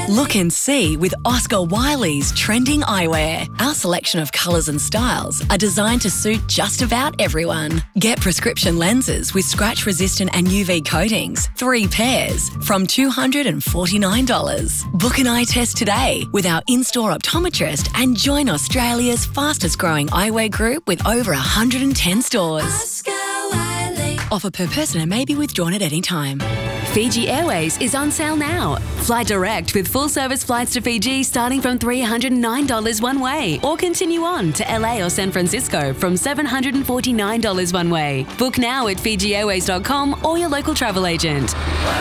Look and see with Oscar Wiley's trending eyewear. Our selection of colours and styles are designed to suit just about everyone. Get prescription lenses with scratch-resistant and UV coatings, 3 pairs, from $249. Book an eye test today with our in-store optometrist and join Australia's fastest-growing eyewear group with over 110 stores. Oscar Wiley. Offer per person and may be withdrawn at any time. Fiji Airways is on sale now. Fly direct with full-service flights to Fiji starting from $309 one way, or continue on to LA or San Francisco from $749 one way. Book now at FijiAirways.com or your local travel agent.